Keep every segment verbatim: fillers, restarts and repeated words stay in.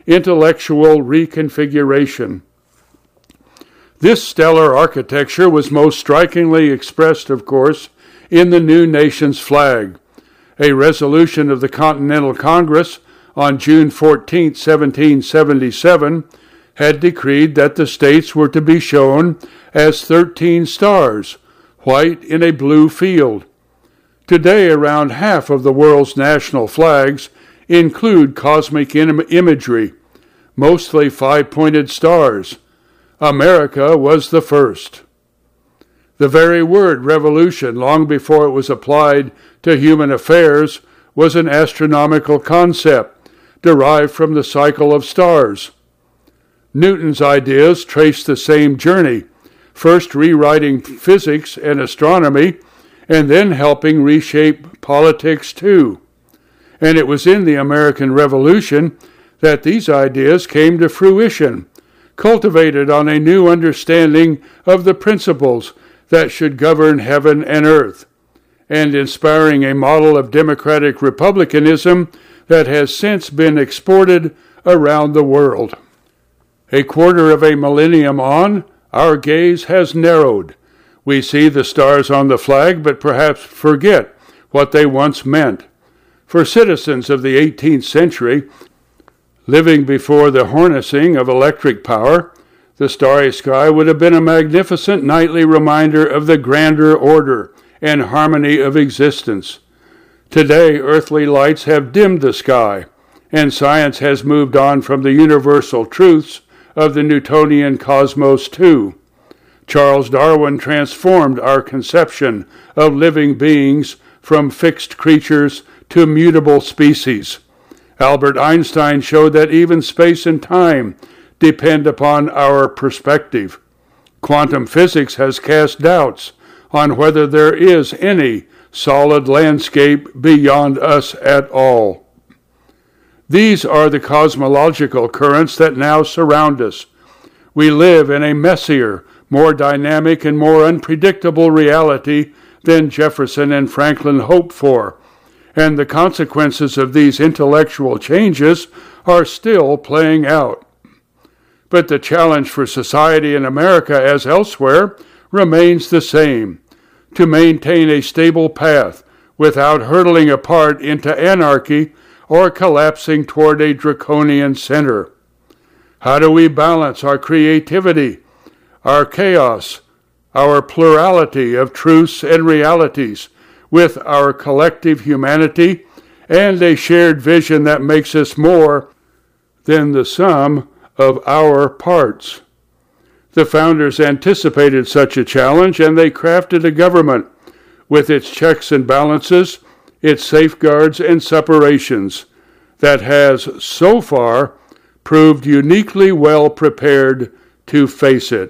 intellectual reconfiguration. This stellar architecture was most strikingly expressed, of course, in the new nation's flag. A resolution of the Continental Congress on June fourteenth, seventeen seventy-seven, had decreed that the states were to be shown as thirteen stars, white in a blue field. Today, around half of the world's national flags include cosmic im- imagery, mostly five-pointed stars. America was the first. The very word revolution, long before it was applied to human affairs, was an astronomical concept derived from the cycle of stars. Newton's ideas traced the same journey, first rewriting physics and astronomy, and then helping reshape politics too. And it was in the American Revolution that these ideas came to fruition, cultivated on a new understanding of the principles that should govern heaven and earth, and inspiring a model of democratic republicanism that has since been exported around the world. A quarter of a millennium on, our gaze has narrowed. We see the stars on the flag, but perhaps forget what they once meant. For citizens of the eighteenth century, living before the harnessing of electric power, the starry sky would have been a magnificent nightly reminder of the grander order and harmony of existence. Today, earthly lights have dimmed the sky, and science has moved on from the universal truths of the Newtonian cosmos too. Charles Darwin transformed our conception of living beings from fixed creatures to mutable species. Albert Einstein showed that even space and time depend upon our perspective. Quantum physics has cast doubts on whether there is any solid landscape beyond us at all. These are the cosmological currents that now surround us. We live in a messier, more dynamic, and more unpredictable reality than Jefferson and Franklin hoped for, and the consequences of these intellectual changes are still playing out. But the challenge for society in America, as elsewhere, remains the same: to maintain a stable path without hurtling apart into anarchy or collapsing toward a draconian center. How do we balance our creativity, our chaos, our plurality of truths and realities with our collective humanity and a shared vision that makes us more than the sum of our parts? The founders anticipated such a challenge, and they crafted a government with its checks and balances, its safeguards and separations, that has so far proved uniquely well prepared to face it.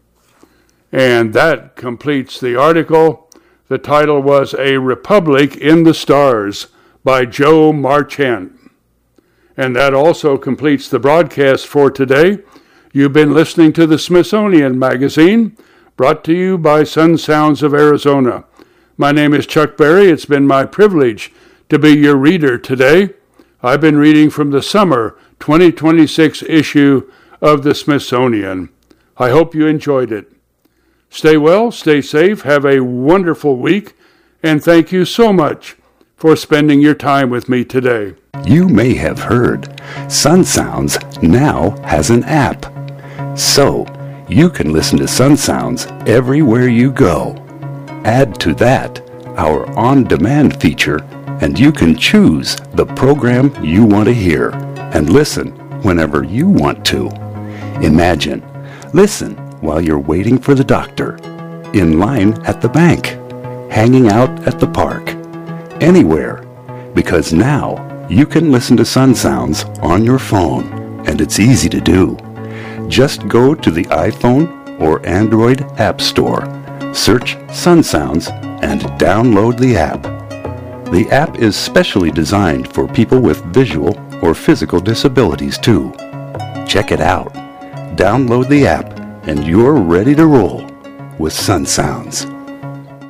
And that completes the article. The title was A Republic in the Stars by Joe Marchant. And that also completes the broadcast for today. You've been listening to the Smithsonian Magazine, brought to you by Sun Sounds of Arizona. My name is Chuck Berry. It's been my privilege to be your reader today. I've been reading from the summer twenty twenty-six issue of the Smithsonian. I hope you enjoyed it. Stay well, stay safe, have a wonderful week, and thank you so much for spending your time with me today. You may have heard Sun Sounds now has an app. So you can listen to Sun Sounds everywhere you go. Add to that our on-demand feature, and you can choose the program you want to hear and listen whenever you want to. Imagine, listen while you're waiting for the doctor, in line at the bank, hanging out at the park, anywhere, because now you can listen to Sun Sounds on your phone, and it's easy to do. Just go to the iPhone or Android App Store, search Sun Sounds, and download the app. The app is specially designed for people with visual or physical disabilities too. Check it out. Download the app, and you're ready to roll with Sun Sounds.